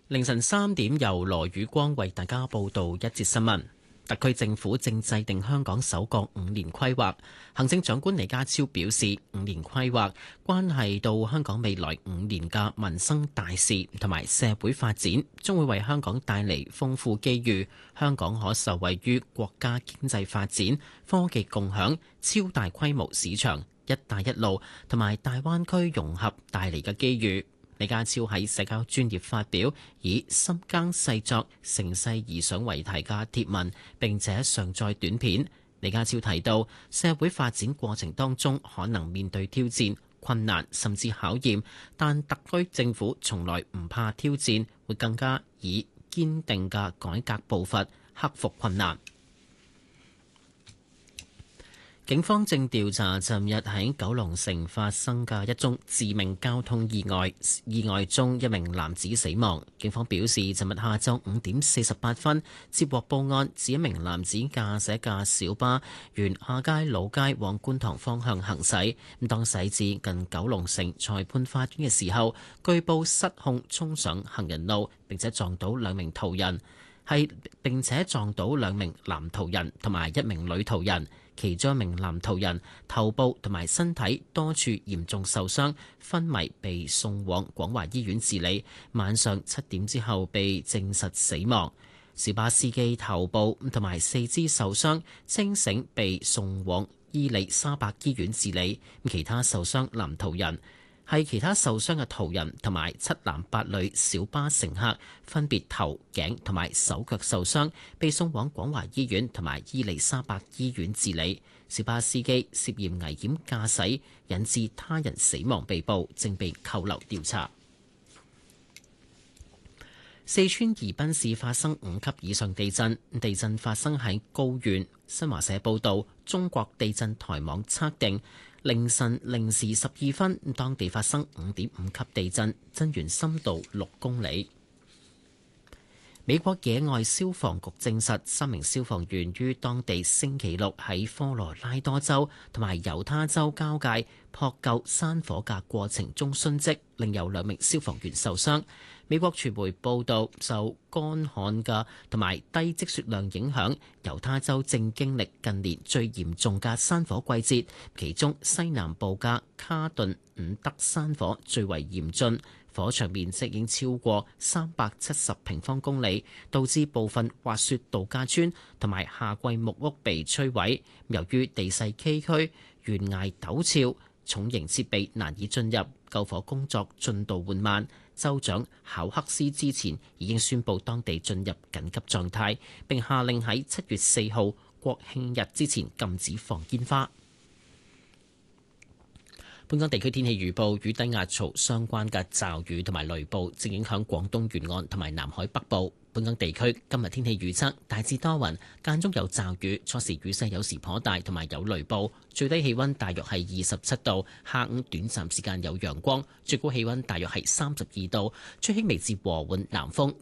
凌晨3點，由羅宇光為大家報道一節新聞。特區政府正制定香港首個5年規劃。行政長官李家超表示，5年規劃關係到香港未來5年嘅民生大事同埋社會發展，將會為香港帶嚟豐富機遇。香港可受惠於國家經濟發展、科技共享、超大規模市場、一帶一路同埋大灣區融合帶嚟嘅機遇。李家超喺社交專頁發表以深耕細作、乘勢而上為題嘅貼文，並且上載短片。李家超提到，社會發展過程當中可能面對挑戰、困難甚至考驗，但特區政府從來唔怕挑戰，會更加以堅定嘅改革步伐克服困難。警方正調查尋日喺九龍城發生嘅一宗致命交通意外，意外中一名男子死亡。警方表示，尋日下晝5點48分接獲報案，指一名男子駕駛架小巴沿亞皆老街往觀塘方向行駛，當駛至近九龍城裁判法院嘅時候，據報失控衝上行人路，並且撞到兩名途人，並且撞到兩名男途人同埋一名女途人。其中一名男途人頭部同埋身體多處嚴重受傷，昏迷被送往廣華醫院治理，晚上7點之後被證實死亡。小巴司機頭部同埋四肢受傷，清醒被送往伊利沙伯醫院治理。其他受傷男途人係其他受傷嘅途人同埋7男8女小巴乘客，分別頭頸同埋手腳受傷，被送往廣華醫院同埋伊利沙伯醫院治理。小巴司機涉嫌危險駕駛，引致他人死亡被捕，正被扣留調查。四川宜賓市發生5級以上地震，地震發生喺高縣。新華社報道，中國地震台網測定，凌晨0時12分，當地發生5.5級地震，震源深度6公里。美國野外消防局證實，3名消防員於當地星期六喺科羅拉多州同埋猶他州交界撲救山火嘅過程中殉職，另有2名消防員受傷。美國傳媒報道，受乾旱嘅同埋低積雪量影響，猶他州正經歷近年最嚴重嘅山火季節，其中西南部嘅卡頓伍德山火最為嚴峻，火場面積已經超過370平方公里，導致部分滑雪度假村同埋夏季木屋被摧毀。由於地勢崎嶇、懸崖陡峭，重型設備難以進入，救火工作進度緩慢。州長考克斯之前已經宣布當地進入緊急狀態，並下令喺7月4號國慶日之前禁止放煙花。本港地區天氣預報，與低壓槽相關嘅驟雨同埋雷暴正影響廣東沿岸同埋南海北部。本港地區今日天氣預測大致多雲，間中有驟雨，初時雨勢有時頗大，同埋有雷暴。最低氣溫大約係27度，下午短暫時間有陽光，最高氣溫大約係32度，吹輕微至和緩南風。